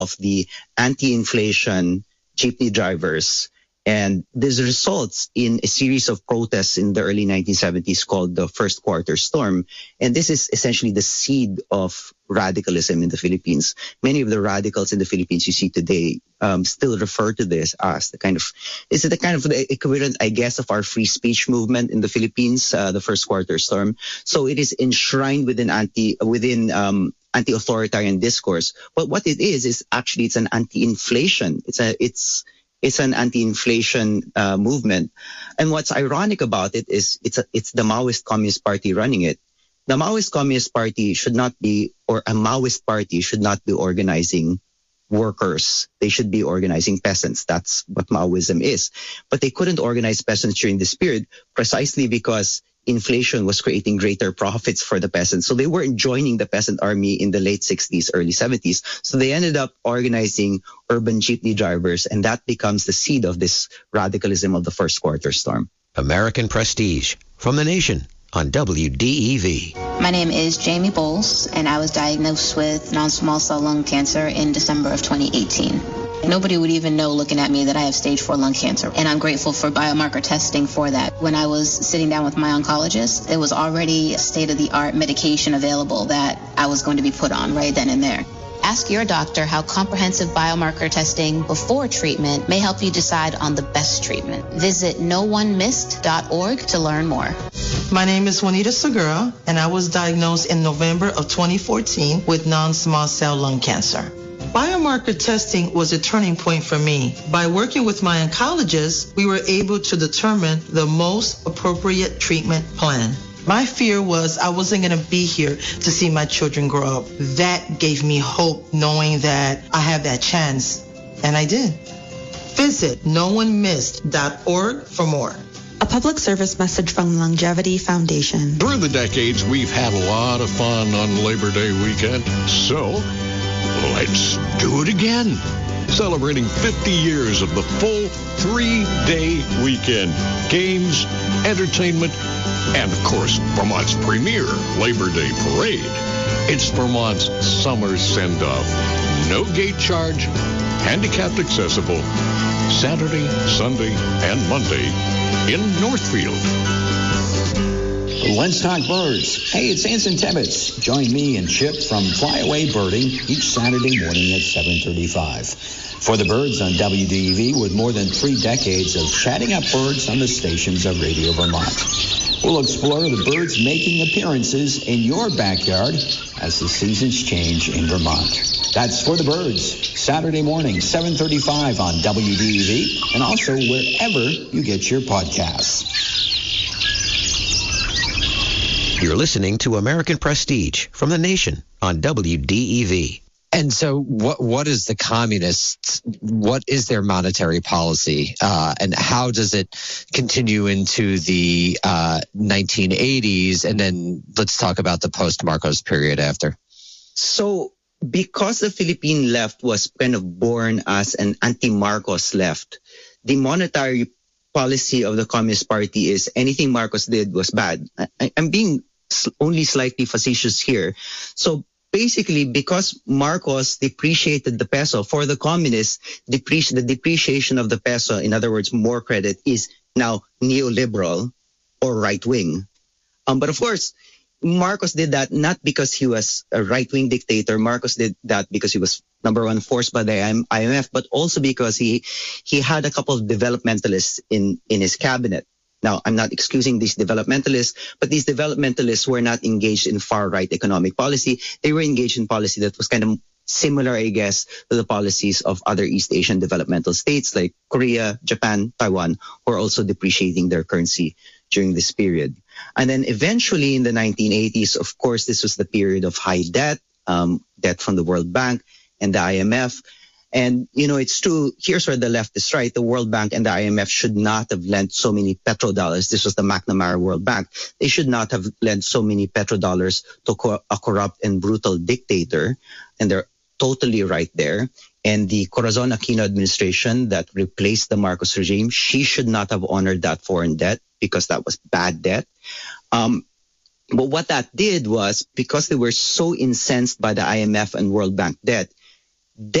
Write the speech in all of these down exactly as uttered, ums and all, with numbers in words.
of the anti-inflation jeepney drivers. And this results in a series of protests in the early nineteen seventies called the First Quarter Storm. And this is essentially the seed of radicalism in the Philippines. Many of the radicals in the Philippines you see today um, still refer to this as the kind of, is it the kind of the equivalent, I guess, of our free speech movement in the Philippines, uh, the First Quarter Storm. So it is enshrined within anti, within, um, anti-authoritarian discourse. But what it is, is actually it's an anti-inflation. It's a, it's, It's an anti-inflation uh, movement. And what's ironic about it is it's a, it's the Maoist Communist Party running it. The Maoist Communist Party should not be, or a Maoist party should not be organizing workers. They should be organizing peasants. That's what Maoism is. But they couldn't organize peasants during this period precisely because inflation was creating greater profits for the peasants. So they weren't joining the peasant army in the late sixties, early seventies. So they ended up organizing urban jeepney drivers, and that becomes the seed of this radicalism of the First Quarter Storm. American Prestige from The Nation on W D E V. My name is Jamie Bowles, and I was diagnosed with non-small cell lung cancer in December of twenty eighteen. Nobody would even know looking at me that I have stage four lung cancer, and I'm grateful for biomarker testing for that. When I was sitting down with my oncologist, there was already state-of-the-art medication available that I was going to be put on right then and there. Ask your doctor how comprehensive biomarker testing before treatment may help you decide on the best treatment. Visit no one missed dot org to learn more. My name is Juanita Segura, and I was diagnosed in November of twenty fourteen with non-small cell lung cancer. Biomarker testing was a turning point for me. By working with my oncologist, we were able to determine the most appropriate treatment plan. My fear was I wasn't going to be here to see my children grow up. That gave me hope, knowing that I have that chance, and I did. Visit no one missed dot org for more. A public service message from Longevity Foundation. Through the decades, we've had a lot of fun on Labor Day weekend, so let's do it again. Celebrating fifty years of the full three-day weekend. Games, entertainment, and, of course, Vermont's premier Labor Day parade. It's Vermont's summer send-off. No gate charge, handicapped accessible, Saturday, Sunday, and Monday in Northfield. Let's talk birds. Hey, it's Anson Tebbets. Join me and Chip from Flyaway Birding each Saturday morning at seven thirty-five. For the birds on W D E V, with more than three decades of chatting up birds on the stations of Radio Vermont. We'll explore the birds making appearances in your backyard as the seasons change in Vermont. That's For the Birds, Saturday morning, seven thirty-five on W D E V, and also wherever you get your podcasts. You're listening to American Prestige from The Nation on W D E V. And so what what is the communists, what is their monetary policy, uh, and how does it continue into the uh, nineteen eighties? And then let's talk about the post-Marcos period after. So because the Philippine left was kind of born as an anti-Marcos left, the monetary policy of the Communist Party is anything Marcos did was bad. I, I'm being only slightly facetious here. So basically, because Marcos depreciated the peso, for the communists, depreci- the depreciation of the peso, in other words, more credit, is now neoliberal or right-wing. Um, but of course, Marcos did that not because he was a right-wing dictator. Marcos did that because he was, number one, forced by the I M F, but also because he he had a couple of developmentalists in, in his cabinet. Now, I'm not excusing these developmentalists, but these developmentalists were not engaged in far-right economic policy. They were engaged in policy that was kind of similar, I guess, to the policies of other East Asian developmental states like Korea, Japan, Taiwan, who are also depreciating their currency during this period. And then eventually in the nineteen eighties, of course, this was the period of high debt, um, debt from the World Bank and the I M F. And, you know, it's true, here's where the left is right. The World Bank and the I M F should not have lent so many petrodollars. This was the McNamara World Bank. They should not have lent so many petrodollars to co- a corrupt and brutal dictator. And they're totally right there. And the Corazon Aquino administration that replaced the Marcos regime, she should not have honored that foreign debt because that was bad debt. Um, but what that did was, because they were so incensed by the I M F and World Bank debt, debt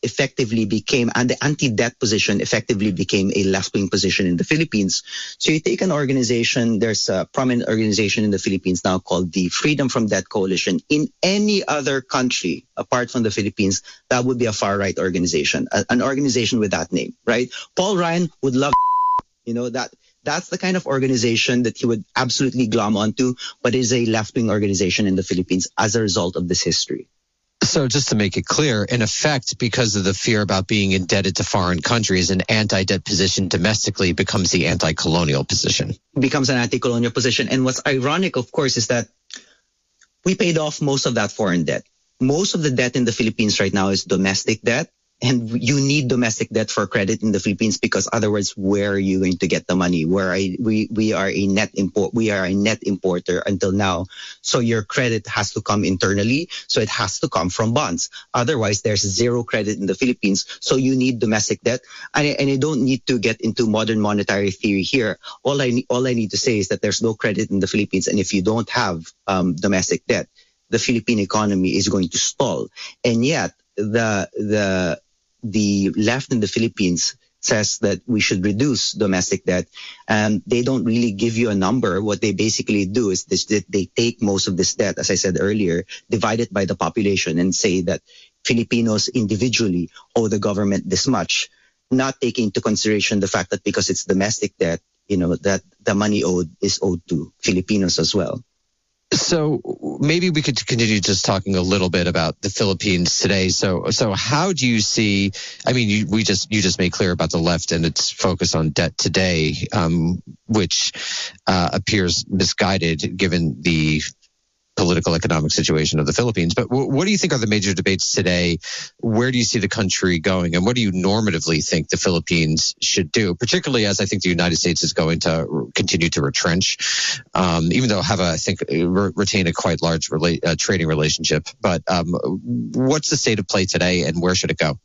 effectively became, and the anti-debt position effectively became a left-wing position in the Philippines. So you take an organization, there's a prominent organization in the Philippines now called the Freedom from Debt Coalition. In any other country, apart from the Philippines, that would be a far-right organization, a, an organization with that name, right? Paul Ryan would love, you know, that. That's the kind of organization that he would absolutely glom onto, but it is a left-wing organization in the Philippines as a result of this history. So just to make it clear, in effect, because of the fear about being indebted to foreign countries, an anti-debt position domestically becomes the anti-colonial position. Becomes an anti-colonial position. And what's ironic, of course, is that we paid off most of that foreign debt. Most of the debt in the Philippines right now is domestic debt. And you need domestic debt for credit in the Philippines because otherwise, where are you going to get the money? Where I, we we are a net import, we are a net importer until now. So your credit has to come internally. So it has to come from bonds. Otherwise, there's zero credit in the Philippines. So you need domestic debt. And I, and I don't need to get into modern monetary theory here. All I all I need to say is that there's no credit in the Philippines, and if you don't have um, domestic debt, the Philippine economy is going to stall. And yet, the the the left in the Philippines says that we should reduce domestic debt, and they don't really give you a number. What they basically do is this, they take most of this debt, as I said earlier, divide it by the population and say that Filipinos individually owe the government this much, not taking into consideration the fact that because it's domestic debt, you know, that the money owed is owed to Filipinos as well. So maybe we could continue just talking a little bit about the Philippines today. So, so how do you see? I mean, you, we just you just made clear about the left and its focus on debt today, um, which uh, appears misguided given the political economic situation of the Philippines. But w- what do you think are the major debates today? Where do you see the country going? And what do you normatively think the Philippines should do, particularly as I think the United States is going to r- continue to retrench, um, even though have, a, I think, re- retain a quite large rela- uh, trading relationship. But um, what's the state of play today and where should it go?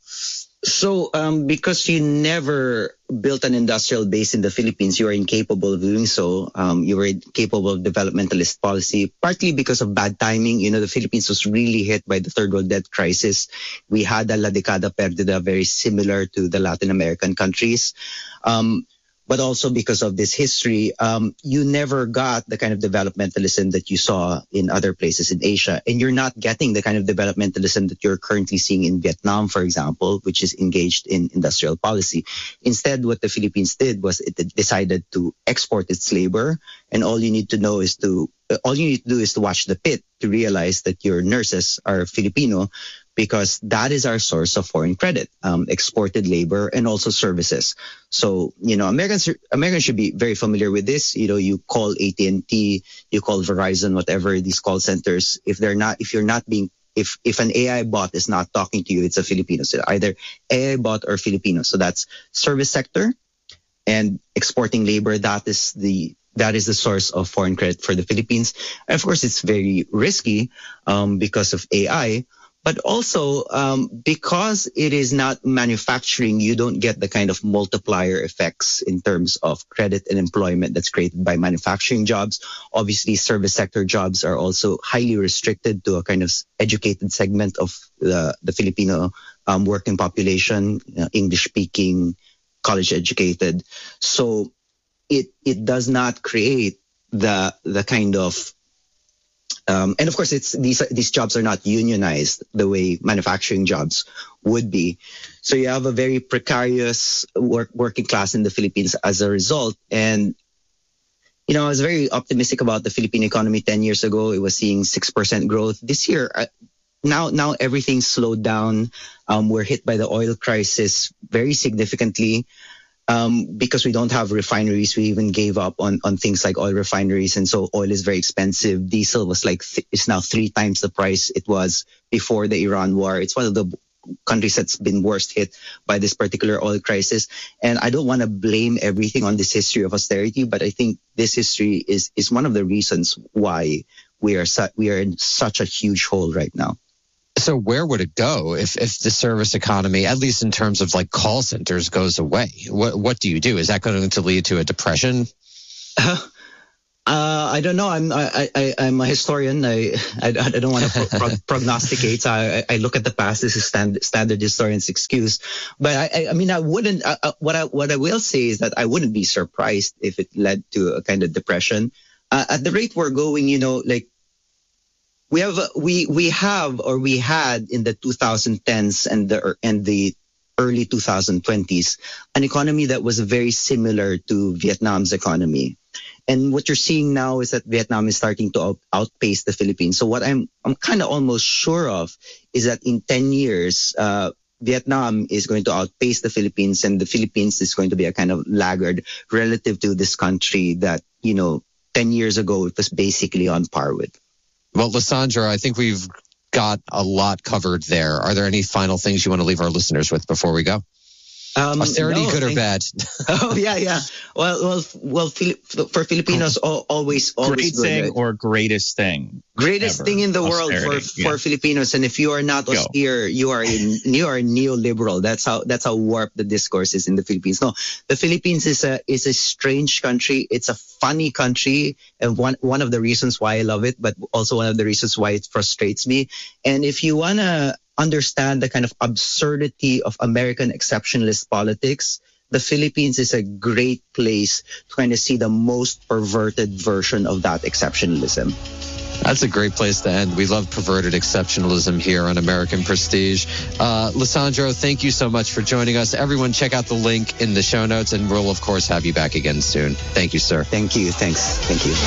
So um, because you never built an industrial base in the Philippines, you are incapable of doing so. Um, you were incapable of developmentalist policy, partly because of bad timing. You know, the Philippines was really hit by the third world debt crisis. We had a La Decada Perdida very similar to the Latin American countries. Um, but also because of this history, um, you never got the kind of developmentalism that you saw in other places in Asia. And you're not getting the kind of developmentalism that you're currently seeing in Vietnam, for example, which is engaged in industrial policy. Instead, what the Philippines did was it decided to export its labor. And all you need to know is to, all you need to do is to watch the pit to realize that your nurses are Filipino, because that is our source of foreign credit, um, exported labor and also services. So, you know, Americans Americans should be very familiar with this. You know, you call A T and T, you call Verizon, whatever, these call centers. If they're not, if you're not being, if if an A I bot is not talking to you, it's a Filipino. So either A I bot or Filipino. So that's service sector and exporting labor. That is the That is the source of foreign credit for the Philippines. And of course, it's very risky um, because of A I. But also, um, because it is not manufacturing, you don't get the kind of multiplier effects in terms of credit and employment that's created by manufacturing jobs. Obviously, service sector jobs are also highly restricted to a kind of educated segment of the, the Filipino um, working population, you know, English-speaking, college-educated. So it it does not create the the kind of Um, and of course, it's these these jobs are not unionized the way manufacturing jobs would be. So you have a very precarious work, working class in the Philippines as a result. And, you know, I was very optimistic about the Philippine economy ten years ago. It was seeing six percent growth. This year, uh, now now everything's slowed down. Um, we're hit by the oil crisis very significantly. Um, because we don't have refineries, we even gave up on, on things like oil refineries. And so oil is very expensive. Diesel was like, th- it's now three times the price it was before the Iran war. It's one of the countries that's been worst hit by this particular oil crisis. And I don't want to blame everything on this history of austerity, but I think this history is, is one of the reasons why we are, su- we are in such a huge hole right now. So where would it go if, if the service economy, at least in terms of like call centers, goes away? What what do you do? Is that going to lead to a depression? Uh, Uh, I don't know. I'm I, I I'm a historian. I I, I don't want to pro- prognosticate. So I I look at the past. This is stand, standard historian's excuse. But I I mean I wouldn't. Uh, what I what I will say is that I wouldn't be surprised if it led to a kind of depression. Uh, at the rate we're going, you know, like we have we we have or we had in the twenty tens and the and the early twenty twenties an economy that was very similar to Vietnam's economy. And what you're seeing now is that Vietnam is starting to out- outpace the Philippines. So what I'm I'm kind of almost sure of is that in ten years, uh, Vietnam is going to outpace the Philippines, and the Philippines is going to be a kind of laggard relative to this country that, you know, ten years ago it was basically on par with. Well, Lisandro, I think we've got a lot covered there. Are there any final things you want to leave our listeners with before we go? Um, Austerity, no, good or bad? Oh yeah, yeah. Well, well, well. For Filipinos, always, always great good, thing right? or greatest thing. Greatest ever. thing in the Austerity, world for, yeah. for Filipinos, and if you are not austere, you are in, you are neoliberal. That's how that's how warped the discourse is in the Philippines. No, the Philippines is a is a strange country. It's a funny country, and one one of the reasons why I love it, but also one of the reasons why it frustrates me. And if you wanna understand the kind of absurdity of American exceptionalist politics, the Philippines is a great place to kind of see the most perverted version of that exceptionalism. That's a great place to end. We love perverted exceptionalism here on American Prestige. Uh, Lisandro, thank you so much for joining us. Everyone, check out the link in the show notes, and we'll, of course, have you back again soon. Thank you, sir. Thank you. Thanks. Thank you.